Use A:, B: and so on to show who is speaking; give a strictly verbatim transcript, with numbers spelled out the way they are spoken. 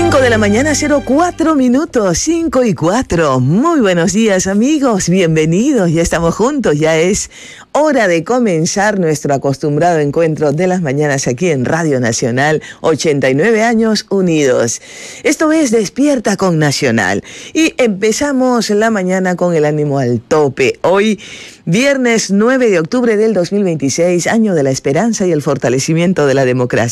A: cinco de la mañana, cero cuatro minutos, cinco y cuatro. Muy buenos días, amigos, bienvenidos, ya estamos juntos, ya es hora de comenzar nuestro acostumbrado encuentro de las mañanas aquí en Radio Nacional, ochenta y nueve años unidos. Esto es Despierta con Nacional y empezamos la mañana con el ánimo al tope. Hoy, viernes nueve de octubre del dos mil veintiséis, año de la esperanza y el fortalecimiento de la democracia.